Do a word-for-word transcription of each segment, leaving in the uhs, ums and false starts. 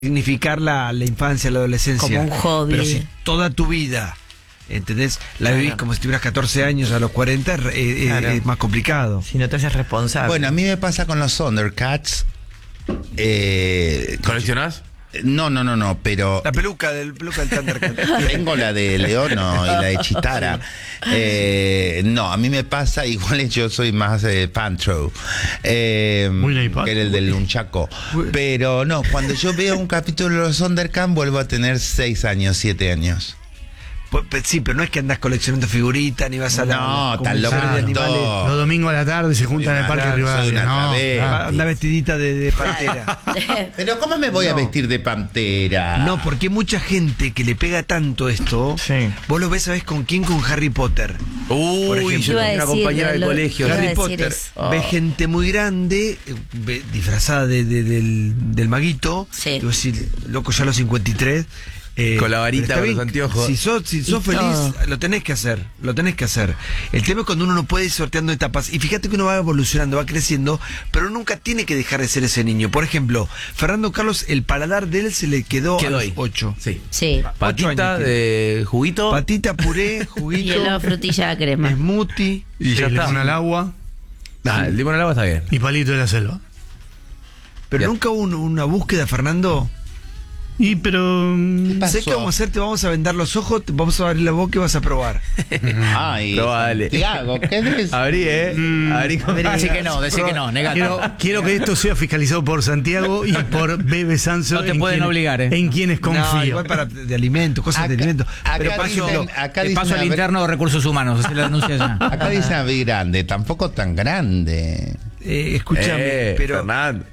significar la, la infancia, la adolescencia. Como un hobby. Pero si toda tu vida, ¿entendés? La vivís Claro. como si tuvieras catorce años a los cuarenta, eh, Claro. eh, es más complicado. Si no te haces responsable. Bueno, a mí me pasa con los Thundercats. Eh, ¿Coleccionás? no, no, no, no, pero La peluca del peluca del Thundercat. tengo la de Leono y la de Chitara. Eh, no, a mí me pasa, igual yo soy más de Pantro, eh, Muy naipado. que era el del Nunchaco. Pero no, cuando yo veo un capítulo de los Thundercats vuelvo a tener seis años, siete años. Pues, pues, sí, pero no es que andás coleccionando figuritas ni vas a la No, la tan loco convención de no. animales. Los domingos a la tarde se juntan en el Parque Claro, soy Rivadavia. una No, travesti. claro. Anda vestidita de, de pantera. Pero ¿cómo me voy a No. vestir de pantera? No, porque hay mucha gente que le pega tanto esto. Sí. Vos lo ves, ¿sabés con quién? Con Harry Potter. Uy, ejemplo. yo Iba a tenía una decir, compañera de lo- colegio. iba a Harry decir Potter eso. ve gente muy grande, eh, ve- disfrazada de, de- del, del maguito. Sí. Y vos decís, loco, ya a los cincuenta y tres. eh, Con la varita, pero está con bien, los anteojos. Si sos, si sos Y feliz, todo. lo tenés que hacer. Lo tenés que hacer. El tema es cuando uno no puede ir sorteando etapas. Y fíjate que uno va evolucionando, va creciendo, pero nunca tiene que dejar de ser ese niño. Por ejemplo, Fernando Carlos, el paladar de él se le quedó, Quedó a los ahí. ocho. Sí. Sí. Patita años de juguito. Patita, puré, juguito, Hielo, frutilla, crema. smoothie. y Sí, ya le está. ponen al agua Ah, el limón al agua está bien. y palito de la selva. Pero Bien. nunca hubo un- una búsqueda, Fernando. Y pero... mm, pasó? Sé que vamos a hacer, te vamos a vendar los ojos, te vamos a abrir la boca y vas a probar. Ay, Probable. Santiago, ¿qué es? Abrí, ¿eh? Mm. Abrí con... Decí que no, decí que no, negate. Quiero, quiero que esto sea fiscalizado por Santiago y por Bebe Sanso. No te en pueden quien- obligar, ¿eh? En quienes No, confío. igual para de alimentos, cosas de Acá- alimentos. acá Pero por dicen- ejemplo, acá Te dicen paso al abrir- interno de recursos humanos, así la denuncia ya. Acá dice abrir grande, tampoco tan grande. eh, escúchame, Eh, pero Fernán.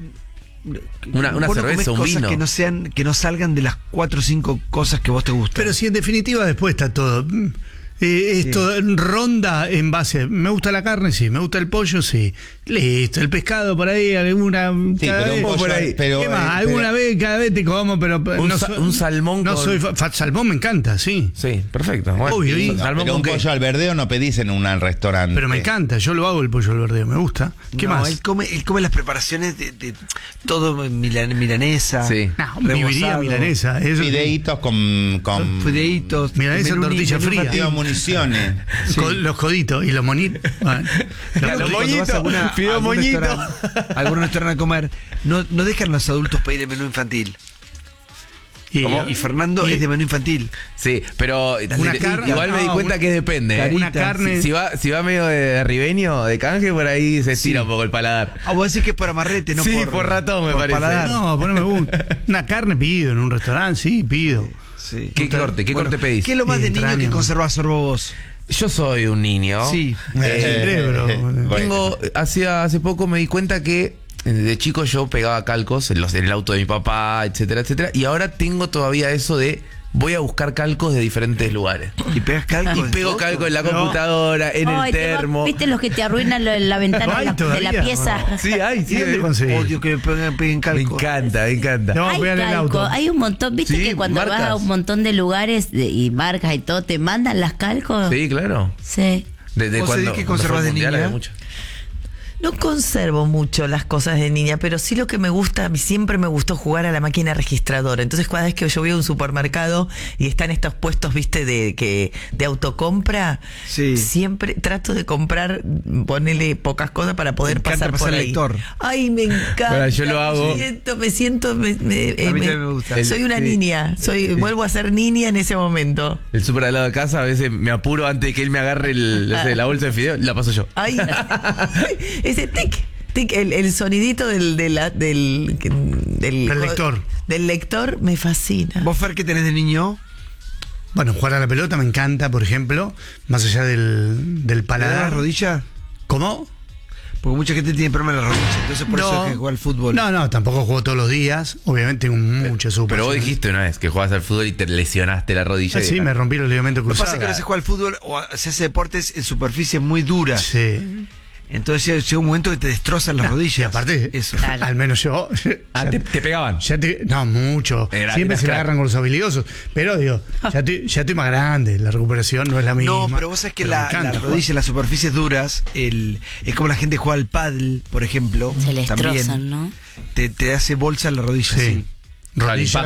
Una, una vos no cerveza, un comés cosas vino. que no sean, que no salgan de las cuatro o cinco cosas que vos te gustan. Pero si en definitiva después está todo. mm, eh, esto ronda en base. Me gusta la carne, sí. Me gusta el pollo, sí. Listo. El pescado por ahí, alguna. Sí, cada pero un vez, pollo- por ahí. pero, ¿Qué más? eh, alguna pero- vez, cada vez te como, pero. Un no sa- soy- un salmón No con- soy. fa- fa- salmón me encanta, sí. Sí, perfecto. Bueno, Obvio, y- No, salmón pero con un qué. pollo al verdeo no pedís en un restaurante. Pero me encanta. Yo lo hago el pollo al verdeo. Me gusta. ¿Qué No, más? Él come, él come las preparaciones de, de todo milan- milanesa. Sí. No, viviría rebozado, milanesa. Eso, Fideitos con, con Fideitos. Milanesa en menú- tortilla menú fría. infantil. digo, municiones. con los coditos y los monitos. Bueno, Claro, los cuando coditos. vas a alguna- fideo algún moñito. restaurante- algún restaurante a comer, no, no dejan los adultos pedir el menú infantil. Y- Y Fernando y- es de menú infantil. Sí, pero Una le- carne- igual me di no, cuenta una- que depende. ¿eh? Una carne. Si, si va, si va medio de ribeño, de canje, por ahí se estira Sí. un poco el paladar. Ah, vos decís que es por amarrete, no Sí, por... por ratón, me parece. paladar. No, poneme gusto. Una carne pido en un restaurante, sí, pido. Sí. ¿Qué corte? ¿Qué Bueno, corte pedís? ¿Qué es lo más de niño Entraña. que conservás, Sorbo, vos? Yo soy un niño. Sí. Eh, cerebro. bueno. Tengo, hacía, hace poco me di cuenta que eh, de chico yo pegaba calcos en, los, en el auto de mi papá, etcétera, etcétera. Y ahora tengo todavía eso de voy a buscar calcos de diferentes lugares. ¿Y pegas calco? Y en pego todo? calco en la No. computadora, en Ay, el te va- termo. ¿Viste los que te arruinan lo- la ventana Ay, de la, de la todavía, pieza? no. Sí, hay, sí. ¿Y dónde eh. conseguís? Odio que me peguen, peguen Me calco. encanta, me encanta. No, Hay vean el calco, auto. hay un montón, viste Sí, que cuando vas marcas. a un montón de lugares de- y marcas y todo, te mandan las calcos. Sí, claro. Sí. Desde ¿Vos cuando, sabés qué cuando conservás fue de el mundial niña? había mucho. No conservo mucho las cosas de niña, pero sí lo que me gusta, a mí siempre me gustó jugar a la máquina registradora. Entonces cada vez que yo voy a un supermercado y están estos puestos, viste, de que de autocompra, Sí. siempre trato de comprar, ponerle pocas cosas para poder Me encanta pasar por pasar ahí. lector. Ay, me encanta. Bueno, yo lo hago. Me siento, me siento, me, me- A mí me- también me gusta. soy una Sí. niña, soy, vuelvo a ser niña en ese momento. El súper al lado de casa, a veces me apuro antes de que él me agarre el- no sé, la bolsa de fideo, la paso yo. Ay, ese tic, tic, el, el sonidito del, de la- del, del, Del lector. Del lector me fascina. ¿Vos, Fer, qué tenés de niño? Bueno, jugar a la pelota me encanta, por ejemplo, más allá del, del ¿Te da la paladar. rodilla? ¿Cómo? Porque mucha gente tiene problemas en la rodilla, entonces por eso es que juega al fútbol. No, no, tampoco juego todos los días. Obviamente tengo muchas super. Pero vos dijiste una vez que jugabas al fútbol y te lesionaste la rodilla. Ah, sí, me rompí los ligamentos Lo que pasa cruzados. es que ahora se juega al fútbol o se hace deportes en superficies muy duras. Sí. Entonces llega- llega un momento que te destrozan las rodillas. Y aparte, eso. al menos yo. Ah, ya- te, te pegaban. ya te- no, mucho. Era- Siempre eras se la crack. agarran con los habilidosos. Pero digo, ya estoy, ya estoy más grande. La recuperación no es la misma. No, pero vos sabés que Pero me la, encanta la jugar. rodilla, las superficies duras, el, es como la gente juega al pádel, por ejemplo. Se le también, destrozan, ¿no? Te, te hace bolsa en la rodilla. Sí. Sí. Rodilla